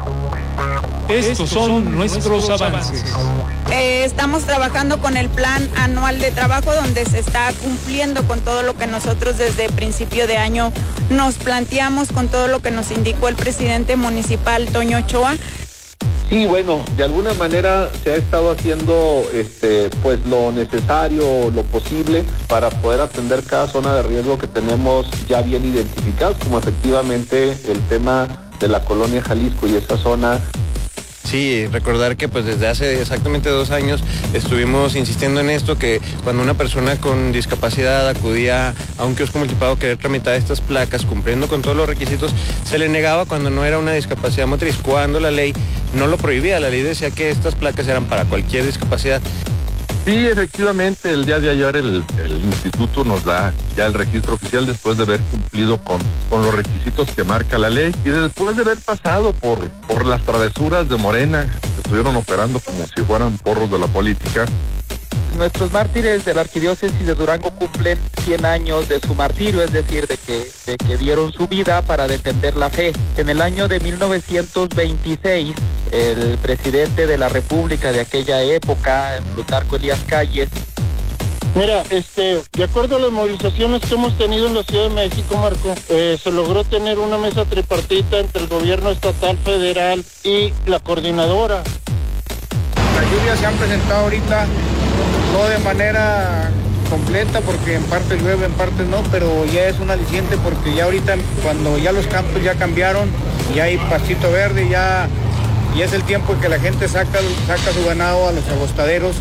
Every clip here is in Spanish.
Estos son nuestros avances. Estamos trabajando con el plan anual de trabajo donde se está cumpliendo con todo lo que nosotros desde principio de año nos planteamos, con todo lo que nos indicó el presidente municipal, Toño Ochoa. Sí, bueno, de alguna manera se ha estado haciendo pues lo necesario, lo posible para poder atender cada zona de riesgo que tenemos ya bien identificados, como efectivamente el tema de la colonia Jalisco y esa zona. Sí, recordar que pues desde hace exactamente 2 años estuvimos insistiendo en esto, que cuando una persona con discapacidad acudía a un kiosco multipago a querer tramitar estas placas cumpliendo con todos los requisitos, se le negaba cuando no era una discapacidad motriz, cuando la ley no lo prohibía. La ley decía que estas placas eran para cualquier discapacidad. Sí, efectivamente, el día de ayer el instituto nos da ya el registro oficial después de haber cumplido con los requisitos que marca la ley y después de haber pasado por las travesuras de Morena, que estuvieron operando como si fueran porros de la política. Nuestros mártires de la arquidiócesis de Durango cumplen 100 años de su martirio, es decir, de que dieron su vida para defender la fe. En el año de 1926, el presidente de la República de aquella época, Plutarco Elías Calles. Mira, de acuerdo a las movilizaciones que hemos tenido en la Ciudad de México, Marco, se logró tener una mesa tripartita entre el gobierno estatal, federal y la coordinadora. Las lluvias se han presentado ahorita, no de manera completa porque en parte llueve, en parte no, pero ya es un aliciente porque ya ahorita cuando ya los campos ya cambiaron, ya hay pastito verde, ya es el tiempo en que la gente saca su ganado a los agostaderos.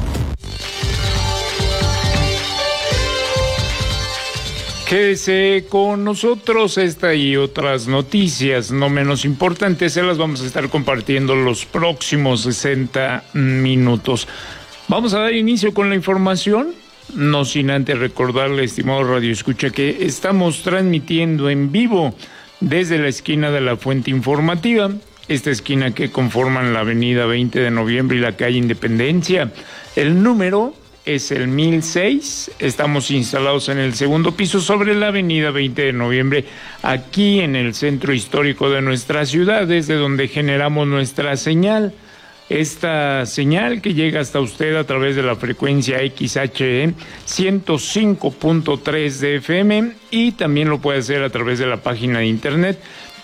Quédese con nosotros, esta y otras noticias no menos importantes se las vamos a estar compartiendo los próximos 60 minutos. Vamos a dar inicio con la información, no sin antes recordarle, estimado Radio Escucha, que estamos transmitiendo en vivo desde la esquina de la Fuente Informativa, esta esquina que conforman la avenida 20 de noviembre y la calle Independencia. El número es el 1006, estamos instalados en el segundo piso sobre la avenida 20 de noviembre, aquí en el centro histórico de nuestra ciudad, desde donde generamos nuestra señal. Esta señal que llega hasta usted a través de la frecuencia XHE 105.3 de FM y también lo puede hacer a través de la página de internet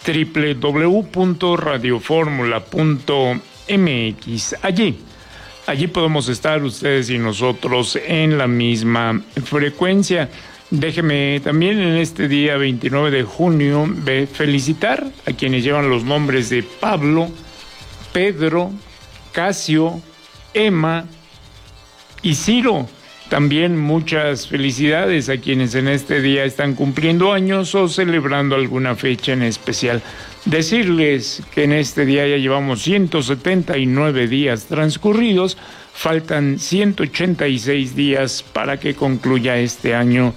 www.radioformula.mx. Allí podemos estar ustedes y nosotros en la misma frecuencia. Déjeme también en este día 29 de junio felicitar a quienes llevan los nombres de Pablo, Pedro, Casio, Emma y Ciro. También muchas felicidades a quienes en este día están cumpliendo años o celebrando alguna fecha en especial. Decirles que en este día ya llevamos 179 días transcurridos, faltan 186 días para que concluya este año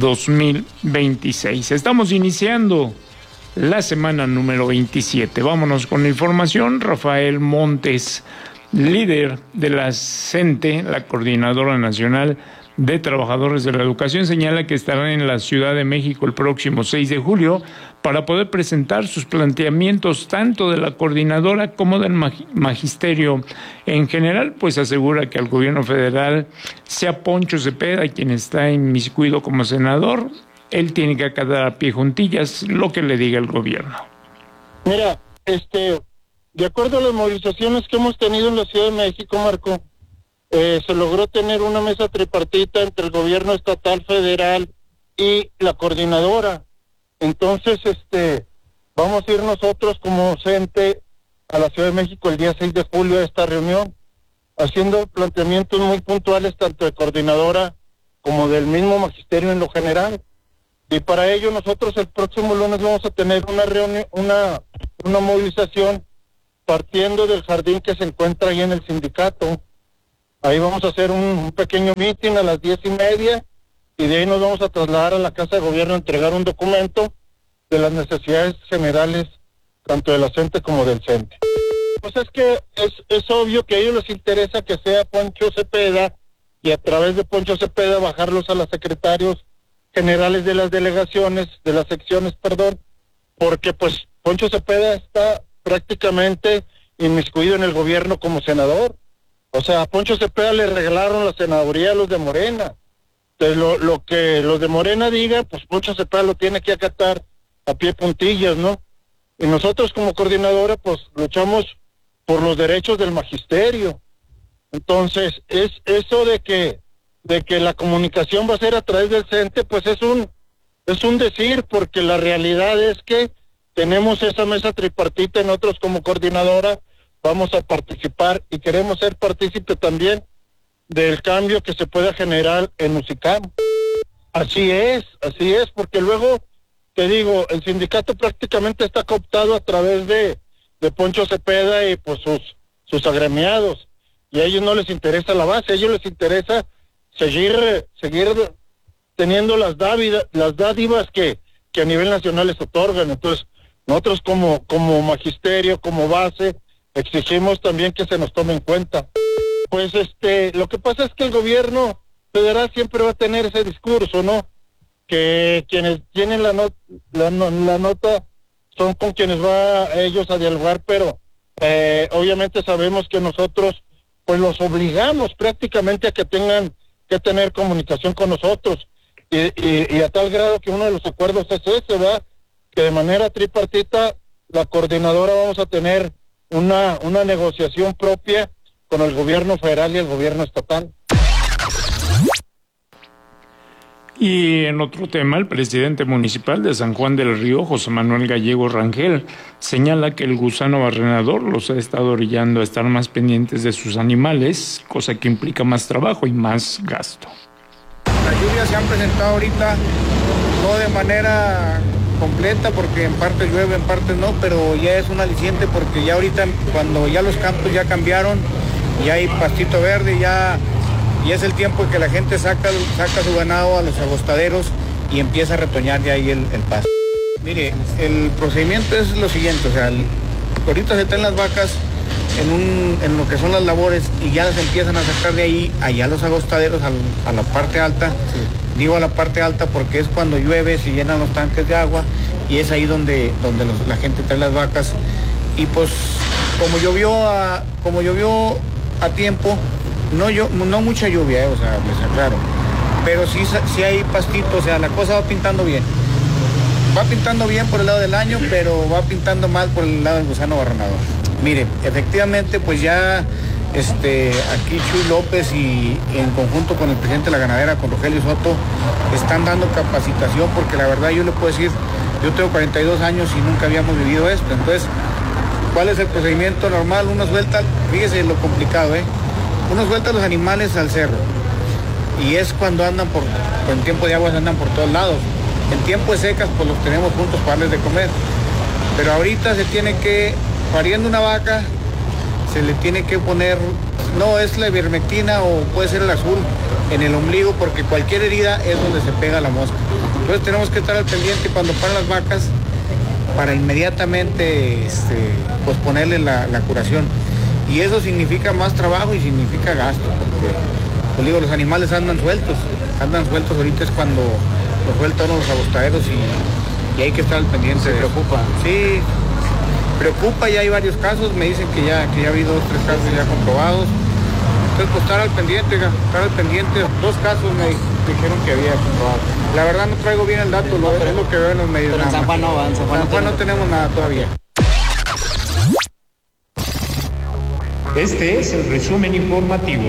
2026. Estamos iniciando la semana número 27. Vámonos con la información. Rafael Montes, líder de la CENTE, la Coordinadora Nacional de Trabajadores de la Educación, señala que estarán en la Ciudad de México el próximo 6 de julio para poder presentar sus planteamientos tanto de la coordinadora como del magisterio en general, pues asegura que al gobierno federal, sea Poncho Cepeda quien está inmiscuido como senador, él tiene que acatar a pie juntillas lo que le diga el gobierno. Mira, de acuerdo a las movilizaciones que hemos tenido en la Ciudad de México, Marco, se logró tener una mesa tripartita entre el gobierno estatal, federal y la coordinadora. Entonces, vamos a ir nosotros como CENTE a la Ciudad de México el día 6 de julio a esta reunión, haciendo planteamientos muy puntuales tanto de coordinadora como del mismo magisterio en lo general. Y para ello nosotros el próximo lunes vamos a tener una reunión, una movilización partiendo del jardín que se encuentra ahí en el sindicato. Ahí vamos a hacer un pequeño meeting a las 10:30 y de ahí nos vamos a trasladar a la Casa de Gobierno a entregar un documento de las necesidades generales tanto de la CENTE como del CENTE. Pues es que es obvio que a ellos les interesa que sea Poncho Cepeda y a través de Poncho Cepeda bajarlos a los secretarios generales de las delegaciones, de las secciones, porque pues Poncho Cepeda está prácticamente inmiscuido en el gobierno como senador. O sea, a Poncho Cepeda le regalaron la senaduría a los de Morena. Entonces, lo que los de Morena digan, pues Poncho Cepeda lo tiene que acatar a pie puntillas, ¿no? Y nosotros como coordinadora, pues luchamos por los derechos del magisterio. Entonces, es eso de que la comunicación va a ser a través del CENTE, pues es un decir, porque la realidad es que tenemos esa mesa tripartita y nosotros como coordinadora vamos a participar y queremos ser partícipe también del cambio que se pueda generar en UCICAM. Así es, porque luego, te digo, el sindicato prácticamente está cooptado a través de Poncho Cepeda y pues sus agremiados, y a ellos no les interesa la base, a ellos les interesa seguir teniendo las dádivas que a nivel nacional les otorgan. Entonces, nosotros como magisterio, como base, exigimos también que se nos tome en cuenta. Pues lo que pasa es que el gobierno federal siempre va a tener ese discurso, ¿no? Que quienes tienen la nota son con quienes va ellos a dialogar, pero obviamente sabemos que nosotros pues los obligamos prácticamente a que tengan que tener comunicación con nosotros, y a tal grado que uno de los acuerdos es ese, ¿verdad? Que de manera tripartita la coordinadora vamos a tener una negociación propia con el gobierno federal y el gobierno estatal. Y en otro tema, el presidente municipal de San Juan del Río, José Manuel Gallego Rangel, señala que el gusano barrenador los ha estado orillando a estar más pendientes de sus animales, cosa que implica más trabajo y más gasto. Las lluvias se han presentado ahorita, no de manera completa, porque en parte llueve, en parte no, pero ya es un aliciente, porque ya ahorita, cuando ya los campos ya cambiaron, ya hay pastito verde, ya es el tiempo en que la gente saca su ganado a los agostaderos y empieza a retoñar de ahí el pasto. Mire, el procedimiento es lo siguiente, o sea, ahorita se traen las vacas en lo que son las labores y ya las empiezan a sacar de ahí, allá los agostaderos, a la parte alta. Sí. Digo a la parte alta porque es cuando llueve, se llenan los tanques de agua y es ahí donde la gente trae las vacas. Y pues como llovió a tiempo, no mucha lluvia, o sea, les aclaro, pero sí hay pastito, o sea, la cosa va pintando bien. Va pintando bien por el lado del año, pero va pintando mal por el lado del gusano barrenador. Mire, efectivamente, pues ya aquí Chuy López y en conjunto con el presidente de la ganadera, con Rogelio Soto, están dando capacitación, porque la verdad yo le puedo decir, yo tengo 42 años y nunca habíamos vivido esto. Entonces, ¿cuál es el procedimiento normal? Uno suelta, fíjese lo complicado, uno suelta los animales al cerro, y es cuando andan en tiempo de aguas andan por todos lados. En tiempo de secas, pues los tenemos juntos para darles de comer. Pero ahorita se tiene que, pariendo una vaca, se le tiene que poner, no es la ivermectina o puede ser el azul, en el ombligo, porque cualquier herida es donde se pega la mosca. Entonces tenemos que estar al pendiente cuando paran las vacas para inmediatamente pues ponerle la curación. Y eso significa más trabajo y significa gasto, porque pues digo, los animales andan sueltos ahorita es cuando los sueltan los agostaderos y hay que estar al pendiente. ¿Se preocupa? Sí, preocupa, ya hay varios casos, me dicen que ya ha habido 2 o 3 casos ya comprobados. Entonces pues estar al pendiente, 2 casos me dijeron que había comprobado. La verdad no traigo bien el dato, es lo que veo en los medios. Pero en San Juan no, en San Juan no tenemos nada todavía. Este es el resumen informativo.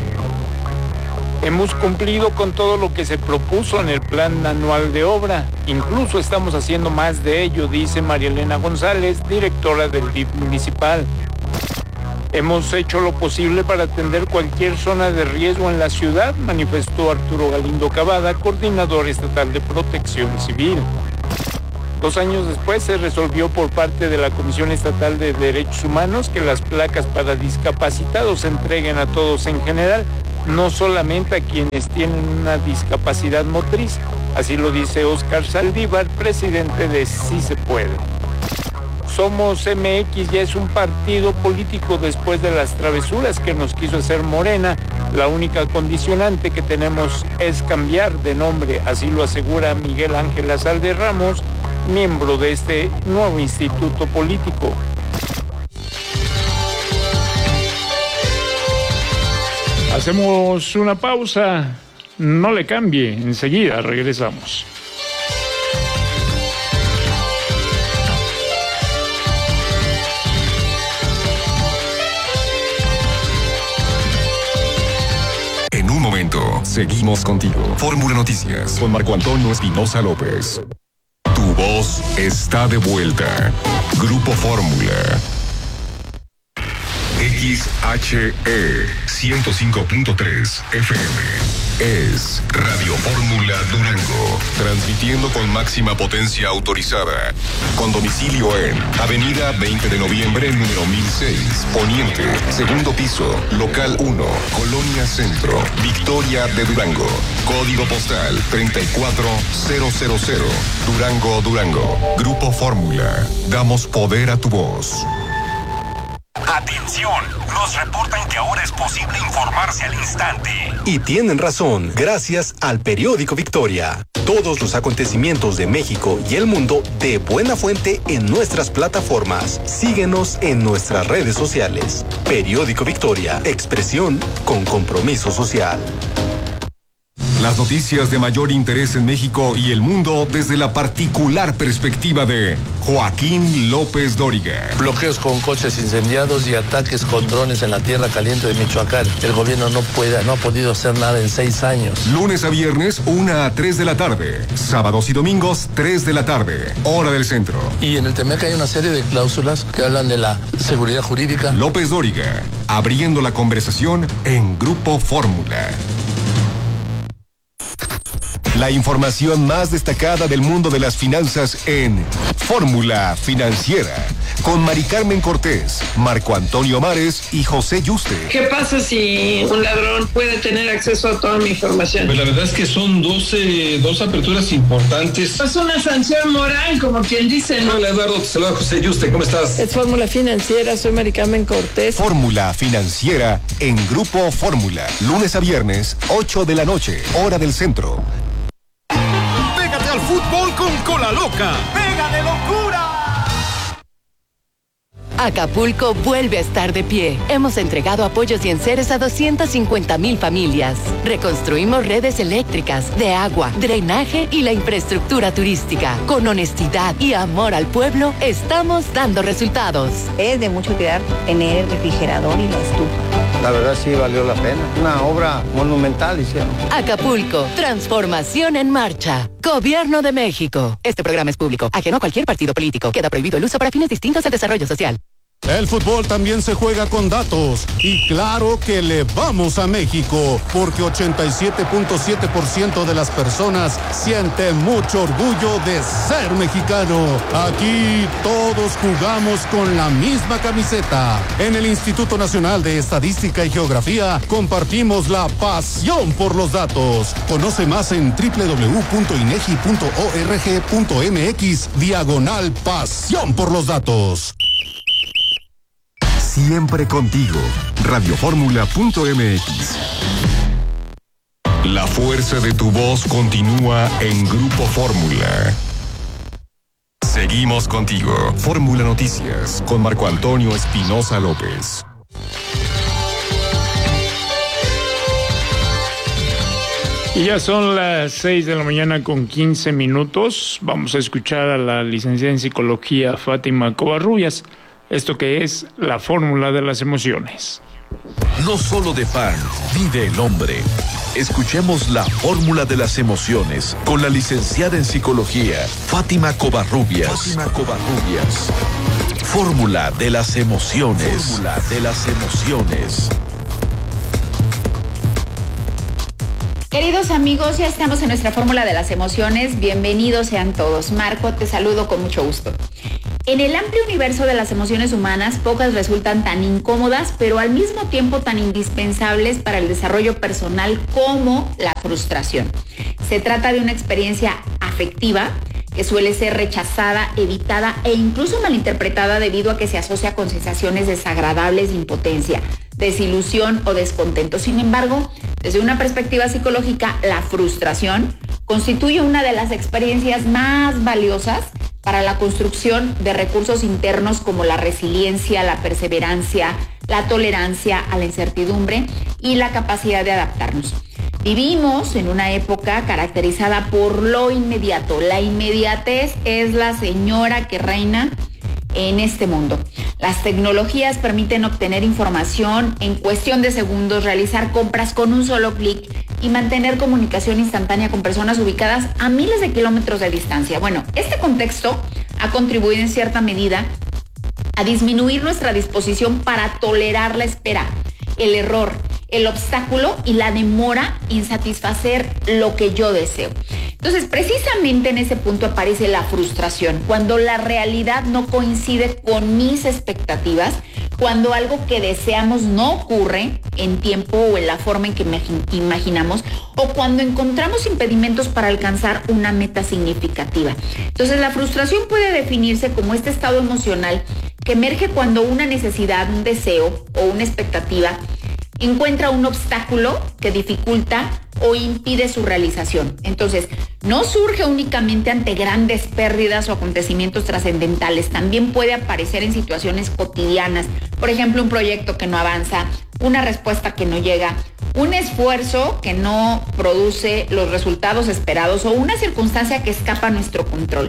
Hemos cumplido con todo lo que se propuso en el plan anual de obra. Incluso estamos haciendo más de ello, dice María Elena González, directora del DIF municipal. Hemos hecho lo posible para atender cualquier zona de riesgo en la ciudad, manifestó Arturo Galindo Cavada, coordinador estatal de Protección Civil. 2 años después se resolvió por parte de la Comisión Estatal de Derechos Humanos que las placas para discapacitados se entreguen a todos en general, no solamente a quienes tienen una discapacidad motriz. Así lo dice Óscar Saldívar, presidente de Sí Se Puede. Somos MX ya es un partido político después de las travesuras que nos quiso hacer Morena. La única condicionante que tenemos es cambiar de nombre, así lo asegura Miguel Ángel Azalde Ramos, miembro de este nuevo instituto político. Hacemos una pausa, no le cambie, enseguida regresamos. En un momento, seguimos contigo. Fórmula Noticias con Marco Antonio Espinosa López. Tu voz está de vuelta. Grupo Fórmula. XHE 105.3 FM es Radio Fórmula Durango, transmitiendo con máxima potencia autorizada, con domicilio en Avenida 20 de Noviembre, número 1006, Poniente, segundo piso, local 1, Colonia Centro, Victoria de Durango, código postal 34000, Durango, Durango. Grupo Fórmula, damos poder a tu voz. ¡Atención! Nos reportan que ahora es posible informarse al instante. Y tienen razón, gracias al periódico Victoria. Todos los acontecimientos de México y el mundo de buena fuente en nuestras plataformas. Síguenos en nuestras redes sociales. Periódico Victoria, expresión con compromiso social. Las noticias de mayor interés en México y el mundo desde la particular perspectiva de Joaquín López Dóriga. Bloqueos con coches incendiados y ataques con drones en la tierra caliente de Michoacán. El gobierno no ha podido hacer nada en 6 años. Lunes a viernes, 1 a 3 de la tarde. Sábados y domingos, 3 de la tarde. Hora del centro. Y en el TEMEC hay una serie de cláusulas que hablan de la seguridad jurídica. López Dóriga, abriendo la conversación en Grupo Fórmula. La información más destacada del mundo de las finanzas en Fórmula Financiera, con Mari Carmen Cortés, Marco Antonio Mares y José Yuste. ¿Qué pasa si un ladrón puede tener acceso a toda mi información? Pues la verdad es que son dos aperturas importantes. Es una sanción moral, como quien dice, ¿no? Hola Eduardo, te saluda José Yuste, ¿cómo estás? Es Fórmula Financiera, soy Mari Carmen Cortés. Fórmula Financiera en Grupo Fórmula, lunes a viernes, 8 de la noche, hora del centro. Pégate al fútbol con Cola Loca. ¡Pégale locura! Acapulco vuelve a estar de pie. Hemos entregado apoyos y enseres a 250,000 familias. Reconstruimos redes eléctricas, de agua, drenaje y la infraestructura turística. Con honestidad y amor al pueblo, estamos dando resultados. Es de mucho cuidar tener el refrigerador y la estufa. La verdad sí valió la pena. Una obra monumental hicieron. Acapulco, transformación en marcha. Gobierno de México. Este programa es público, ajeno a cualquier partido político. Queda prohibido el uso para fines distintos al desarrollo social. El fútbol también se juega con datos y claro que le vamos a México porque 87.7% de las personas sienten mucho orgullo de ser mexicano. Aquí todos jugamos con la misma camiseta. En el Instituto Nacional de Estadística y Geografía compartimos la pasión por los datos. Conoce más en www.inegi.org.mx/pasión por los datos. Siempre contigo. Radioformula.mx. La fuerza de tu voz continúa en Grupo Fórmula. Seguimos contigo. Fórmula Noticias con Marco Antonio Espinosa López. Y ya son las 6 de la mañana con 15 minutos. Vamos a escuchar a la licenciada en Psicología Fátima Covarrubias. Esto que es la fórmula de las emociones. No solo de pan vive el hombre. Escuchemos la fórmula de las emociones con la licenciada en Psicología Fátima Covarrubias. Fórmula de las emociones. Fórmula de las emociones. Queridos amigos, ya estamos en nuestra fórmula de las emociones. Bienvenidos sean todos. Marco, te saludo con mucho gusto. En el amplio universo de las emociones humanas, pocas resultan tan incómodas, pero al mismo tiempo tan indispensables para el desarrollo personal como la frustración. Se trata de una experiencia afectiva que suele ser rechazada, evitada e incluso malinterpretada debido a que se asocia con sensaciones desagradables de impotencia, desilusión o descontento. Sin embargo, desde una perspectiva psicológica, la frustración constituye una de las experiencias más valiosas para la construcción de recursos internos como la resiliencia, la perseverancia, la tolerancia a la incertidumbre y la capacidad de adaptarnos. Vivimos en una época caracterizada por lo inmediato. La inmediatez es la señora que reina en este mundo. Las tecnologías permiten obtener información en cuestión de segundos, realizar compras con un solo clic y mantener comunicación instantánea con personas ubicadas a miles de kilómetros de distancia. Bueno, este contexto ha contribuido en cierta medida a disminuir nuestra disposición para tolerar la espera, el error, el obstáculo y la demora en satisfacer lo que yo deseo. Entonces, precisamente en ese punto aparece la frustración, cuando la realidad no coincide con mis expectativas, cuando algo que deseamos no ocurre en tiempo o en la forma en que imaginamos, o cuando encontramos impedimentos para alcanzar una meta significativa. Entonces, la frustración puede definirse como este estado emocional que emerge cuando una necesidad, un deseo o una expectativa encuentra un obstáculo que dificulta o impide su realización. Entonces, no surge únicamente ante grandes pérdidas o acontecimientos trascendentales, también puede aparecer en situaciones cotidianas, por ejemplo, un proyecto que no avanza, una respuesta que no llega, un esfuerzo que no produce los resultados esperados o una circunstancia que escapa a nuestro control.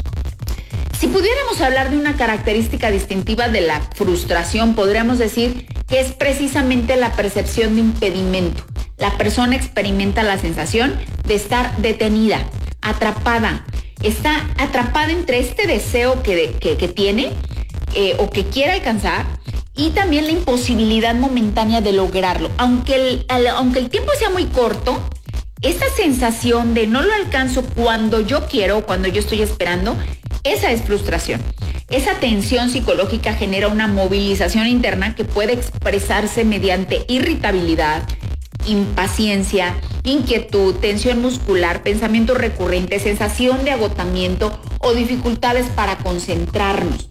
Si pudiéramos hablar de una característica distintiva de la frustración, podríamos decir que es precisamente la percepción de impedimento. La persona experimenta la sensación de estar detenida, atrapada. Está atrapada entre este deseo que tiene o que quiere alcanzar y también la imposibilidad momentánea de lograrlo. Aunque el tiempo sea muy corto, esta sensación de no lo alcanzo cuando yo quiero o cuando yo estoy esperando, esa es frustración. Esa tensión psicológica genera una movilización interna que puede expresarse mediante irritabilidad, impaciencia, inquietud, tensión muscular, pensamientos recurrentes, sensación de agotamiento o dificultades para concentrarnos.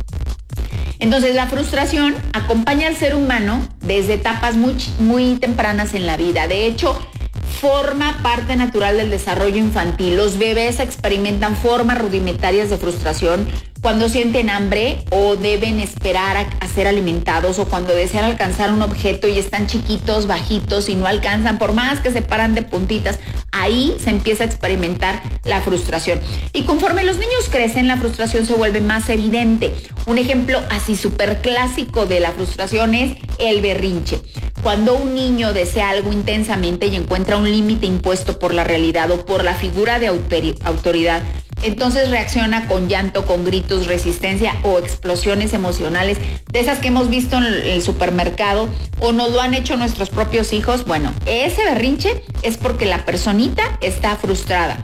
Entonces, la frustración acompaña al ser humano desde etapas muy tempranas en la vida. De hecho, forma parte natural del desarrollo infantil. Los bebés experimentan formas rudimentarias de frustración cuando sienten hambre o deben esperar a ser alimentados, o cuando desean alcanzar un objeto y están chiquitos, bajitos y no alcanzan, por más que se paran de puntitas. Ahí se empieza a experimentar la frustración. Y conforme los niños crecen, la frustración se vuelve más evidente. Un ejemplo así súper clásico de la frustración es el berrinche. Cuando un niño desea algo intensamente y encuentra un límite impuesto por la realidad o por la figura de autoridad, entonces reacciona con llanto, con gritos, resistencia o explosiones emocionales, de esas que hemos visto en el supermercado o nos lo han hecho nuestros propios hijos. Bueno, ese berrinche es porque la personita está frustrada.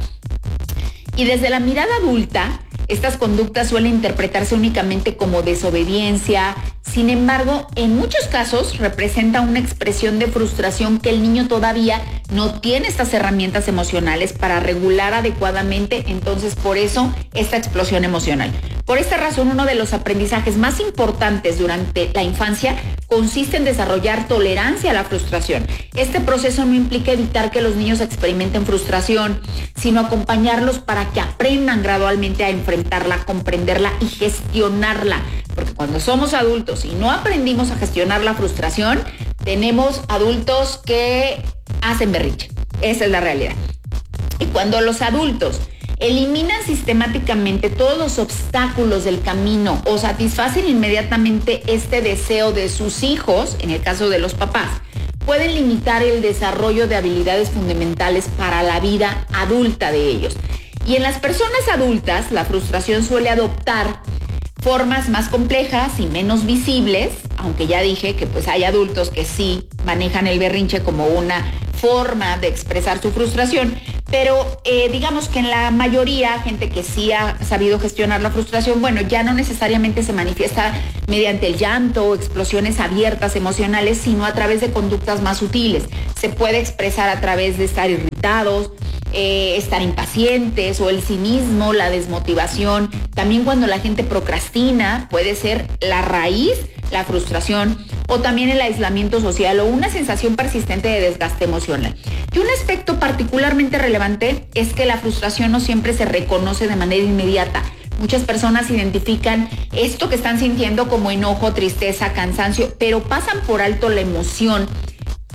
Y desde la mirada adulta, estas conductas suelen interpretarse únicamente como desobediencia. Sin embargo, en muchos casos representa una expresión de frustración que el niño todavía no tiene estas herramientas emocionales para regular adecuadamente. Entonces, por eso, esta explosión emocional. Por esta razón, uno de los aprendizajes más importantes durante la infancia consiste en desarrollar tolerancia a la frustración. Este proceso no implica evitar que los niños experimenten frustración, sino acompañarlos para que aprendan gradualmente a enfrentarla, comprenderla y gestionarla. Porque cuando somos adultos y no aprendimos a gestionar la frustración, tenemos adultos que hacen berrinche. Esa es la realidad. Y cuando los adultos eliminan sistemáticamente todos los obstáculos del camino o satisfacen inmediatamente este deseo de sus hijos, en el caso de los papás, pueden limitar el desarrollo de habilidades fundamentales para la vida adulta de ellos. Y en las personas adultas, la frustración suele adoptar formas más complejas y menos visibles, aunque ya dije que pues hay adultos que sí manejan el berrinche como una forma de expresar su frustración, pero digamos que en la mayoría, gente que sí ha sabido gestionar la frustración, bueno, ya no necesariamente se manifiesta mediante el llanto o explosiones abiertas emocionales, sino a través de conductas más sutiles. Se puede expresar a través de estar irritados, estar impacientes o el cinismo, la desmotivación. También cuando la gente procrastina puede ser la raíz, la frustración, o también el aislamiento social o una sensación persistente de desgaste emocional. Y un aspecto particularmente relevante es que la frustración no siempre se reconoce de manera inmediata. Muchas personas identifican esto que están sintiendo como enojo, tristeza, cansancio, pero pasan por alto la emoción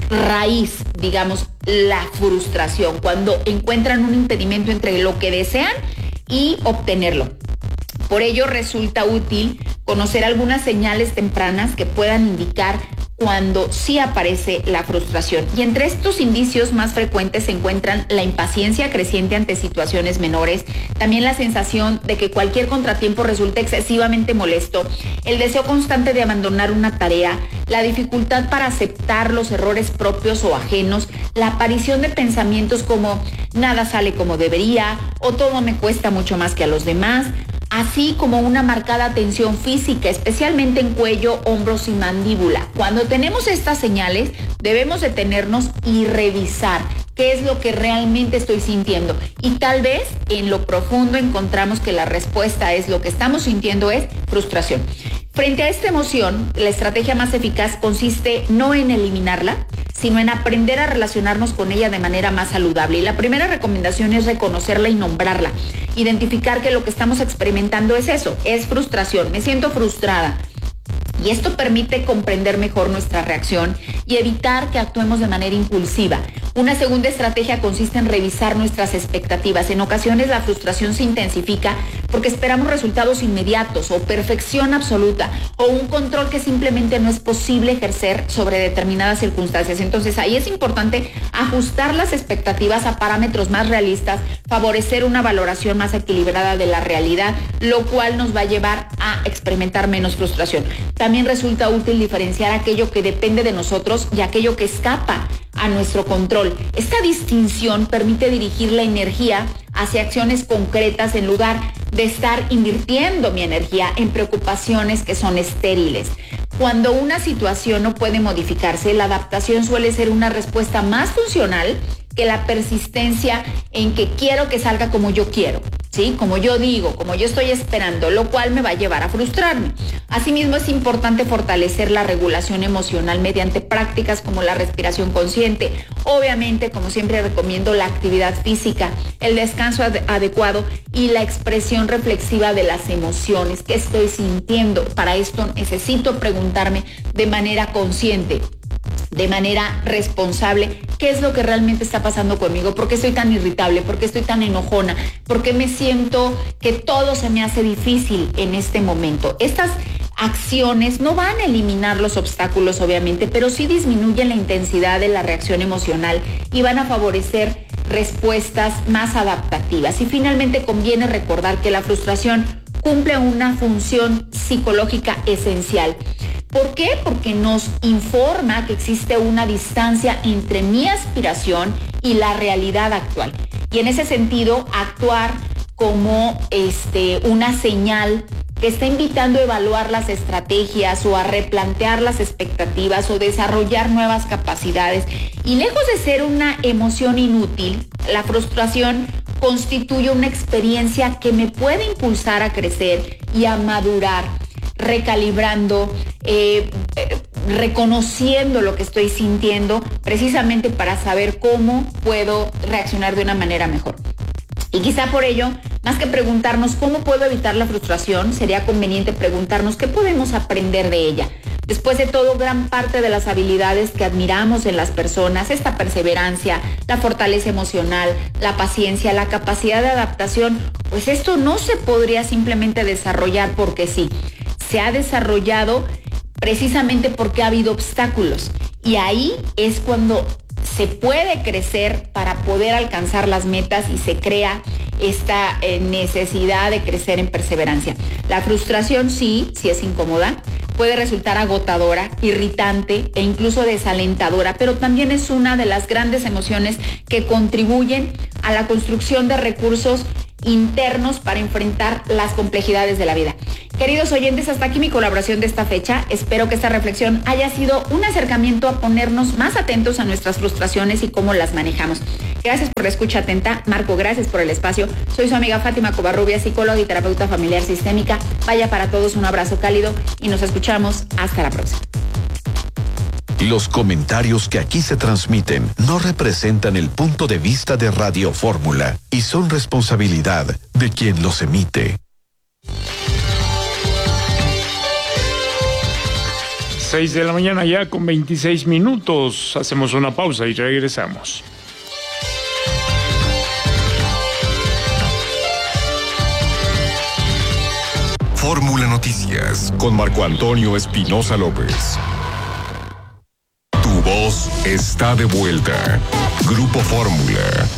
raíz, digamos, la frustración, cuando encuentran un impedimento entre lo que desean y obtenerlo. Por ello resulta útil conocer algunas señales tempranas que puedan indicar cuando sí aparece la frustración. Y entre estos indicios más frecuentes se encuentran la impaciencia creciente ante situaciones menores, también la sensación de que cualquier contratiempo resulta excesivamente molesto, el deseo constante de abandonar una tarea, la dificultad para aceptar los errores propios o ajenos, la aparición de pensamientos como nada sale como debería o todo me cuesta mucho más que a los demás, así como una marcada tensión física, especialmente en cuello, hombros y mandíbula. Cuando tenemos estas señales, debemos detenernos y revisar qué es lo que realmente estoy sintiendo. Y tal vez en lo profundo encontramos que la respuesta es lo que estamos sintiendo es frustración. Frente a esta emoción, la estrategia más eficaz consiste no en eliminarla, sino en aprender a relacionarnos con ella de manera más saludable. Y la primera recomendación es reconocerla y nombrarla. Identificar que lo que estamos experimentando es eso, es frustración. Me siento frustrada. Y esto permite comprender mejor nuestra reacción y evitar que actuemos de manera impulsiva. Una segunda estrategia consiste en revisar nuestras expectativas. En ocasiones la frustración se intensifica porque esperamos resultados inmediatos o perfección absoluta o un control que simplemente no es posible ejercer sobre determinadas circunstancias. Entonces ahí es importante ajustar las expectativas a parámetros más realistas, favorecer una valoración más equilibrada de la realidad, lo cual nos va a llevar a experimentar menos frustración. También resulta útil diferenciar aquello que depende de nosotros y aquello que escapa a nuestro control. Esta distinción permite dirigir la energía hacia acciones concretas en lugar de estar invirtiendo mi energía en preocupaciones que son estériles. Cuando una situación no puede modificarse, la adaptación suele ser una respuesta más funcional que la persistencia en que quiero que salga como yo quiero, ¿sí? Como yo digo, como yo estoy esperando, lo cual me va a llevar a frustrarme. Asimismo, es importante fortalecer la regulación emocional mediante prácticas como la respiración consciente. Obviamente, como siempre recomiendo, la actividad física, el descanso adecuado y la expresión reflexiva de las emociones. ¿Qué estoy sintiendo? Para esto necesito preguntarme de manera consciente, de manera responsable, qué es lo que realmente está pasando conmigo, por qué estoy tan irritable, por qué estoy tan enojona, por qué me siento que todo se me hace difícil en este momento. Estas acciones no van a eliminar los obstáculos, obviamente, pero sí disminuyen la intensidad de la reacción emocional y van a favorecer respuestas más adaptativas. Y finalmente conviene recordar que la frustración cumple una función psicológica esencial. ¿Por qué? Porque nos informa que existe una distancia entre mi aspiración y la realidad actual. Y en ese sentido, actuar como una señal que está invitando a evaluar las estrategias o a replantear las expectativas o desarrollar nuevas capacidades. Y lejos de ser una emoción inútil, la frustración constituye una experiencia que me puede impulsar a crecer y a madurar, recalibrando, reconociendo lo que estoy sintiendo, precisamente para saber cómo puedo reaccionar de una manera mejor. Y quizá por ello, más que preguntarnos cómo puedo evitar la frustración, sería conveniente preguntarnos qué podemos aprender de ella. Después de todo, gran parte de las habilidades que admiramos en las personas, esta perseverancia, la fortaleza emocional, la paciencia, la capacidad de adaptación, pues esto no se podría simplemente desarrollar porque sí. Se ha desarrollado precisamente porque ha habido obstáculos. Y ahí es cuando se puede crecer para poder alcanzar las metas y se crea esta necesidad de crecer en perseverancia. La frustración sí es incómoda, puede resultar agotadora, irritante e incluso desalentadora, pero también es una de las grandes emociones que contribuyen a la construcción de recursos internos para enfrentar las complejidades de la vida. Queridos oyentes, hasta aquí mi colaboración de esta fecha. Espero que esta reflexión haya sido un acercamiento a ponernos más atentos a nuestras frustraciones y cómo las manejamos. Gracias por la escucha atenta. Marco, gracias por el espacio. Soy su amiga Fátima Covarrubias, psicóloga y terapeuta familiar sistémica. Vaya para todos un abrazo cálido y nos escuchamos hasta la próxima. Los comentarios que aquí se transmiten no representan el punto de vista de Radio Fórmula y son responsabilidad de quien los emite. 6 de la mañana ya con 26 minutos. Hacemos una pausa y regresamos. Fórmula Noticias con Marco Antonio Espinosa López. Tu voz está de vuelta. Grupo Fórmula.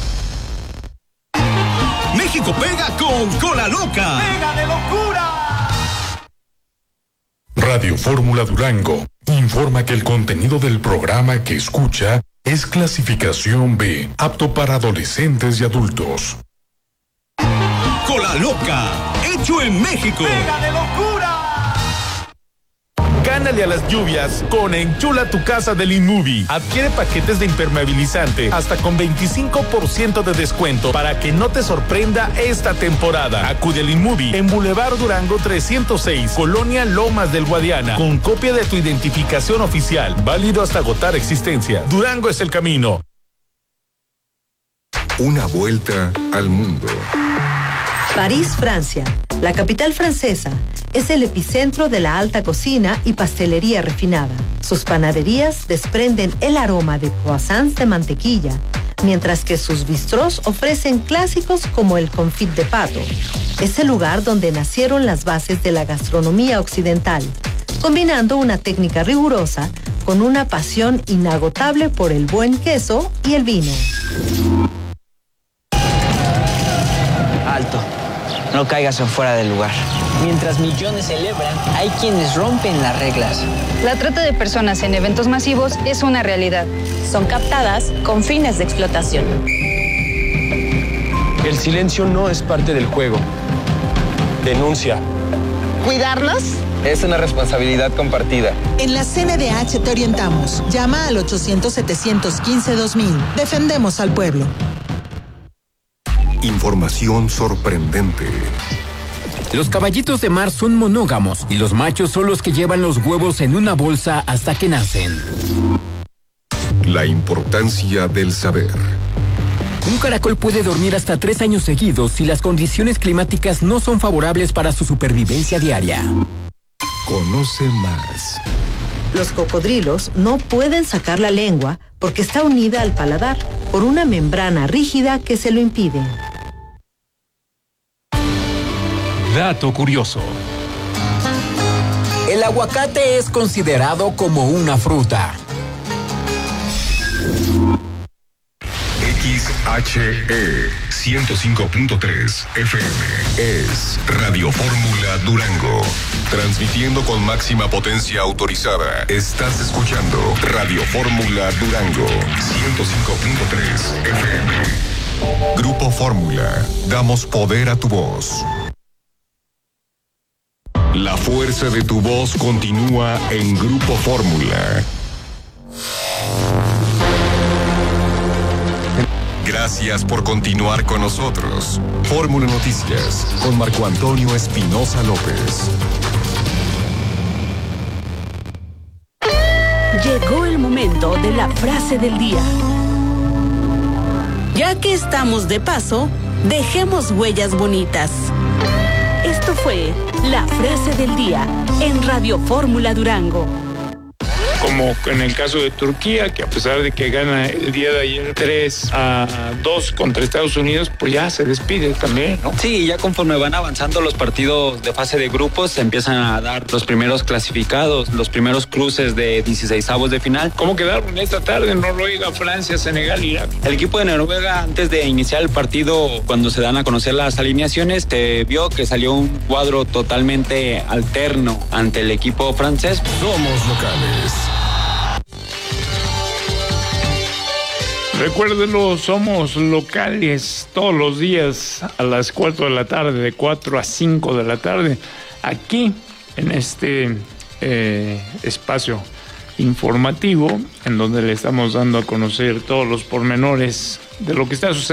México pega con Cola Loca. ¡Pega de locura! Radio Fórmula Durango informa que el contenido del programa que escucha es clasificación B, apto para adolescentes y adultos. Cola Loca, hecho en México. ¡Pega de locura! Gánale a las lluvias con Enchula tu casa del InMovie. Adquiere paquetes de impermeabilizante hasta con 25% de descuento para que no te sorprenda esta temporada. Acude al InMovie en Boulevard Durango 306, Colonia Lomas del Guadiana, con copia de tu identificación oficial. Válido hasta agotar existencia. Durango es el camino. Una vuelta al mundo. París, Francia, la capital francesa, es el epicentro de la alta cocina y pastelería refinada. Sus panaderías desprenden el aroma de croissants de mantequilla, mientras que sus bistrós ofrecen clásicos como el confit de pato. Es el lugar donde nacieron las bases de la gastronomía occidental, combinando una técnica rigurosa con una pasión inagotable por el buen queso y el vino. Alto. No caigas en fuera del lugar. Mientras millones celebran, hay quienes rompen las reglas. La trata de personas en eventos masivos es una realidad. Son captadas con fines de explotación. El silencio no es parte del juego. Denuncia. ¿Cuidarnos? Es una responsabilidad compartida. En la CNDH te orientamos. Llama al 800-715-2000. Defendemos al pueblo. Información sorprendente. Los caballitos de mar son monógamos y los machos son los que llevan los huevos en una bolsa hasta que nacen. La importancia del saber. Un caracol puede dormir hasta 3 años seguidos si las condiciones climáticas no son favorables para su supervivencia diaria. Conoce más. Los cocodrilos no pueden sacar la lengua porque está unida al paladar por una membrana rígida que se lo impide. Dato curioso. El aguacate es considerado como una fruta. XHE 105.3 FM es Radio Fórmula Durango. Transmitiendo con máxima potencia autorizada. Estás escuchando Radio Fórmula Durango 105.3 FM. Grupo Fórmula. Damos poder a tu voz. La fuerza de tu voz continúa en Grupo Fórmula. Gracias por continuar con nosotros. Fórmula Noticias con Marco Antonio Espinosa López. Llegó el momento de la frase del día. Ya que estamos de paso, dejemos huellas bonitas. Esto fue la frase del día en Radio Fórmula Durango. Como en el caso de Turquía, que a pesar de que gana el día de ayer 3-2 contra Estados Unidos, pues ya se despide también, ¿no? Sí, ya conforme van avanzando los partidos de fase de grupos, se empiezan a dar los primeros clasificados, los primeros cruces de 16avos de final. ¿Cómo quedaron esta tarde? Noruega, Francia, Senegal, Irak. El equipo de Noruega, antes de iniciar el partido, cuando se dan a conocer las alineaciones, se vio que salió un cuadro totalmente alterno ante el equipo francés. Somos locales. Recuérdenlo, somos locales todos los días a las 4 de la tarde, de 4 a 5 de la tarde, aquí en este espacio informativo, en donde le estamos dando a conocer todos los pormenores de lo que está sucediendo